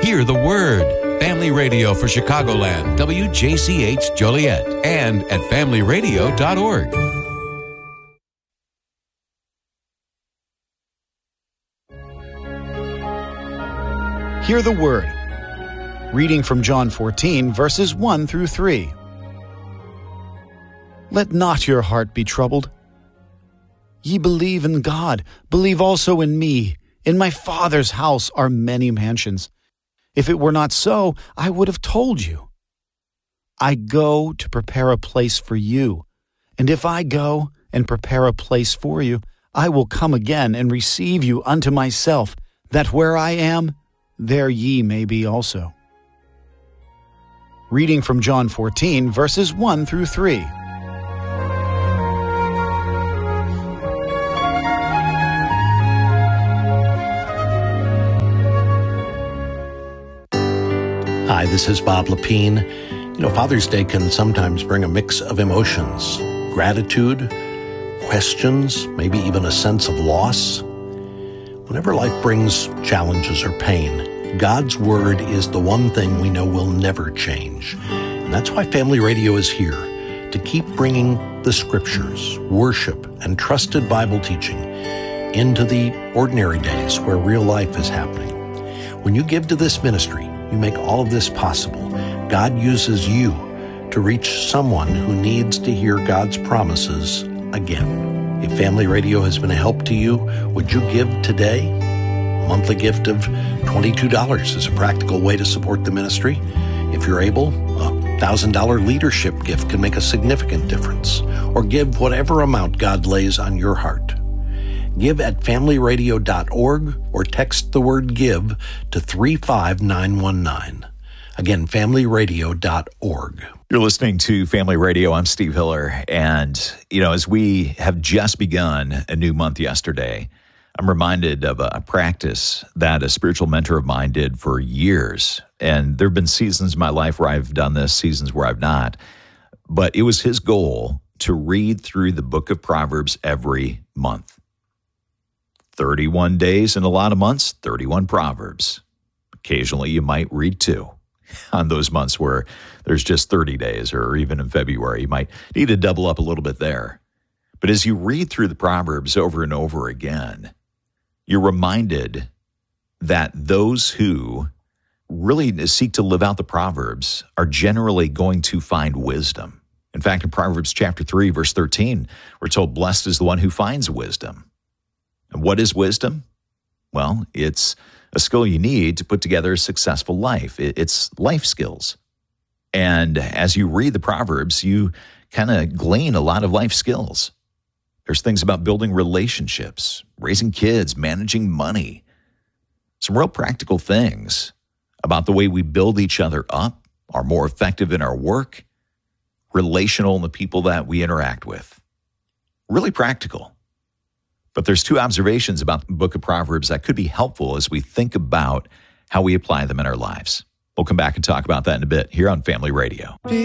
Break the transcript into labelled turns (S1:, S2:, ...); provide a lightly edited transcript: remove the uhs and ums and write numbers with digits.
S1: Hear the Word. Family Radio for Chicagoland, WJCH Joliet, and at familyradio.org.
S2: Hear the Word. Reading from John 14, verses 1 through 3. Let not your heart be troubled. Ye believe in God, believe also in me. In my Father's house are many mansions. If it were not so, I would have told you. I go to prepare a place for you. And if I go and prepare a place for you, I will come again and receive you unto myself, that where I am, there ye may be also. Reading from John 14, verses 1 through 3.
S3: Hi, this is Bob Lepine. Father's Day can sometimes bring a mix of emotions, gratitude, questions, maybe even a sense of loss. Whenever life brings challenges or pain, God's Word is the one thing we know will never change. And that's why Family Radio is here, to keep bringing the Scriptures, worship, and trusted Bible teaching into the ordinary days where real life is happening. When you give to this ministry, you make all of this possible. God uses you to reach someone who needs to hear God's promises again. If Family Radio has been a help to you, would you give today? A monthly gift of $22 is a practical way to support the ministry. If you're able, a $1,000 leadership gift can make a significant difference. Or give whatever amount God lays on your heart. Give at familyradio.org or text the word GIVE to 35919. Again, familyradio.org.
S4: You're listening to Family Radio. I'm Steve Hiller. And, as we have just begun a new month yesterday, I'm reminded of a practice that a spiritual mentor of mine did for years. And there have been seasons in my life where I've done this, seasons where I've not. But it was his goal to read through the book of Proverbs every month. 31 days in a lot of months, 31 Proverbs. Occasionally you might read 2. On those months where there's just 30 days, or even in February, you might need to double up a little bit there. But as you read through the Proverbs over and over again, you're reminded that those who really seek to live out the Proverbs are generally going to find wisdom. In fact, in Proverbs chapter 3, verse 13, we're told, blessed is the one who finds wisdom. And what is wisdom? Well, it's a skill you need to put together a successful life. It's life skills. And as you read the Proverbs, you kind of glean a lot of life skills. There's things about building relationships, raising kids, managing money. Some real practical things about the way we build each other up, are more effective in our work, relational in the people that we interact with. Really practical. But there's 2 observations about the book of Proverbs that could be helpful as we think about how we apply them in our lives. We'll come back and talk about that in a bit here on Family Radio.